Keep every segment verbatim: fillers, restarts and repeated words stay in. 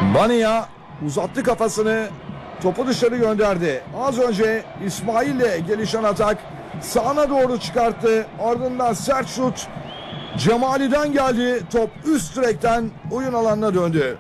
Bania uzattı kafasını, topu dışarı gönderdi. Az önce İsmail'le gelişen atak sağına doğru çıkarttı. Ardından sert şut Cemali'den geldi. Top üst direkten oyun alanına döndü.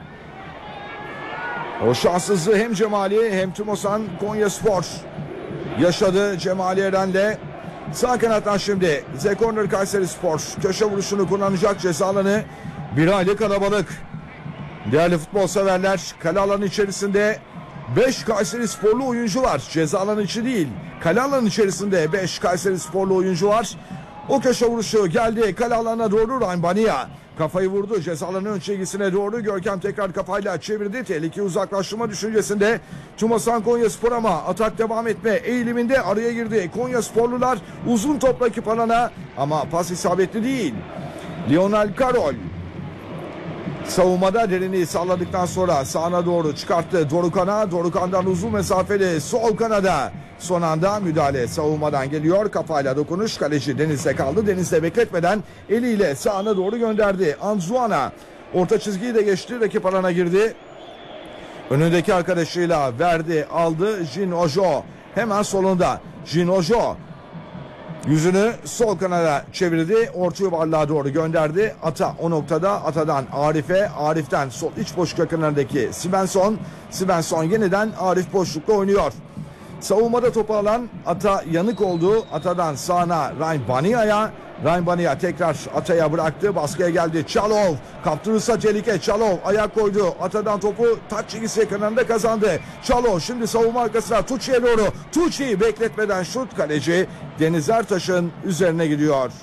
O şanssızlığı hem Cemali hem Tümosan Konyaspor yaşadı. Cemali Eren'le sağ kanattan şimdi Zekorner Kayserispor köşe vuruşunu kullanacak. Ceza alanı bir aylık kalabalık. Değerli futbol severler, kale alanı içerisinde beş Kayserisporlu oyuncu var. Ceza alanı içi değil, kale alanı içerisinde beş Kayserisporlu oyuncu var. O köşe vuruşu geldi kale alanına doğru. Ryan Bania kafayı vurdu ceza alanı ön çizgisine doğru. Görkem tekrar kafayla çevirdi. Tehlike uzaklaştırma düşüncesinde Tümosan Konyaspor ama atak devam etme eğiliminde araya girdi. Konyasporlular uzun top rakip alana ama pas isabetli değil. Lionel Karol savunmada derinliği sağladıktan sonra sağına doğru çıkarttı Dorukan'a. Dorukan'dan uzun mesafeli sol kanada. Son anda müdahale savunmadan geliyor. Kafayla dokunuş, kaleci Deniz'de kaldı. Deniz'de bekletmeden eliyle sağına doğru gönderdi. Anzuana orta çizgiyi de geçti. Rakip alana girdi. Önündeki arkadaşıyla verdi, aldı. Jin Ojo hemen solunda. Jin Ojo yüzünü sol kanada çevirdi. Orta yuvarlığa doğru gönderdi. Ata o noktada. Ata'dan Arif'e. Arif'ten sol iç boşluk yakınlarındaki Svensson. Svensson yeniden Arif boşlukta oynuyor. Savunmada topu alan Ata yanık oldu. Ata'dan sağına Ryan Bania'ya. Ryan Bania tekrar Ata'ya bıraktı. Baskıya geldi. Çalov. Kaptırırsa tehlike. Çalov ayak koydu. Ata'dan topu taç çizgisi yakınlarında kazandı. Çalov şimdi savunma arkasına Tucci'ye doğru. Tucci bekletmeden şut, kaleci Deniz Ertaş'ın üzerine gidiyor.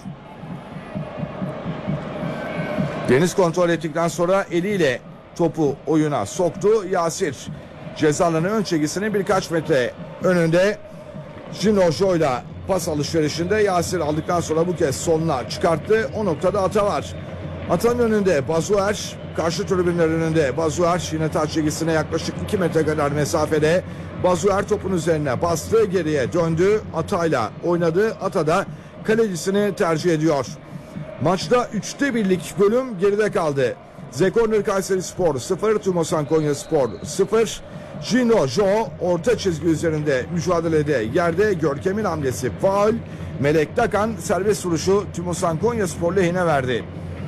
Deniz kontrol ettikten sonra eliyle topu oyuna soktu. Yasir ceza alanı ön çizgisinin birkaç metre önünde. Jinojo'yla pas alışverişinde Yasir aldıktan sonra bu kez soluna çıkarttı. O noktada Ata var. Ata'nın önünde Bazuer, karşı tribünler önünde Bazuer yine taç çizgisine yaklaşık iki metre kadar mesafede. Bazuer topun üzerine bastı, geriye döndü. Ata'yla oynadı. Ata da kalecisini tercih ediyor. Maçta üçte birlik bölüm geride kaldı. Zekorner Kayserispor sıfır, Tümosan Konyaspor sıfır. Jino Jo orta çizgi üzerinde mücadelede yerde. Görkem'in hamlesi faul. Melek Takan serbest vuruşu Tümosan Konyaspor lehine verdi.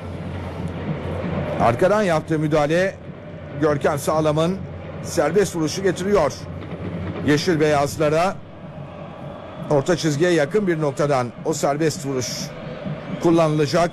Arkadan yaptığı müdahale Görkem Sağlam'ın serbest vuruşu getiriyor. Yeşil beyazlara orta çizgiye yakın bir noktadan o serbest vuruş kullanılacak.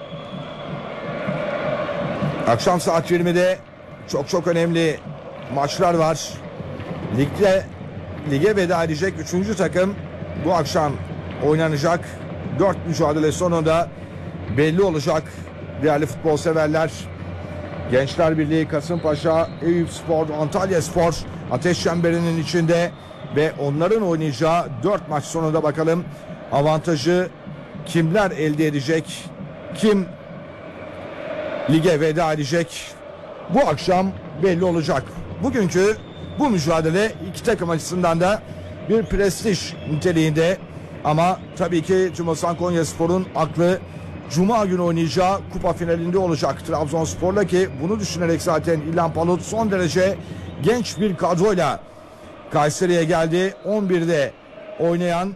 Akşam saat yirmide çok çok önemli maçlar var. Ligde lige veda edecek üçüncü takım bu akşam oynanacak. dört mücadele sonunda belli olacak değerli futbol severler. Gençler Birliği, Kasımpaşa, Eyüpspor, Antalyaspor ateş çemberinin içinde ve onların oynayacağı dört maç sonunda bakalım avantajı kimler elde edecek? Kim lige veda edecek? Bu akşam belli olacak. Bugünkü bu mücadele iki takım açısından da bir prestij niteliğinde ama tabii ki Tümosan Konyaspor'un aklı Cuma günü oynayacağı kupa finalinde olacak Trabzonspor'la ki bunu düşünerek zaten İlhan Palut son derece genç bir kadroyla Kayseri'ye geldi. on birde oynayan,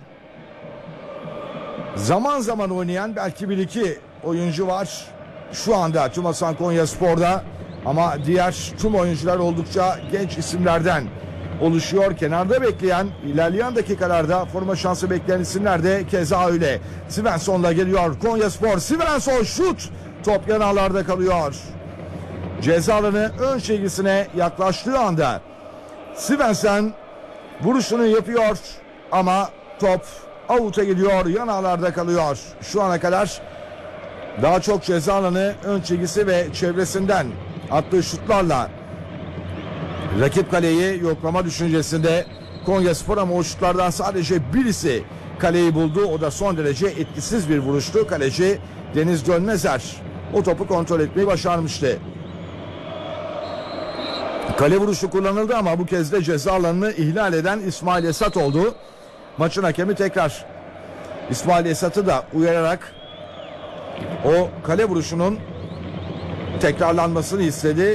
zaman zaman oynayan belki bir iki oyuncu var şu anda Tümosan Konyaspor'da. Ama diğer tüm oyuncular oldukça genç isimlerden oluşuyor. Kenarda bekleyen, ilerleyen dakikalarda forma şansı bekleyen isimler de keza öyle. Svensson'la geliyor Konyaspor. Svensson şut. Top yanarlarda kalıyor. Ceza alanı ön çizgisine yaklaştığı anda Svensson vuruşunu yapıyor ama top out'a gidiyor. Yanarlarda kalıyor. Şu ana kadar daha çok ceza alanı ön çizgisi ve çevresinden attığı şutlarla rakip kaleyi yoklama düşüncesinde Konyaspor ama o şutlardan sadece birisi kaleyi buldu. O da son derece etkisiz bir vuruştu. Kaleci Deniz Dönmezer o topu kontrol etmeyi başarmıştı. Kale vuruşu kullanıldı ama bu kez de ceza alanını ihlal eden İsmail Esat oldu. Maçın hakemi tekrar İsmail Esat'ı da uyararak o kale vuruşunun tekrarlanmasını istedi.